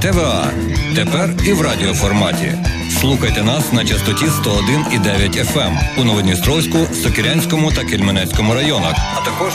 ТВА. Тепер і в радіоформаті. Слухайте нас на частоті 101,9 FM у Новодністровську, Сокирянському та Кельменецькому районах, а також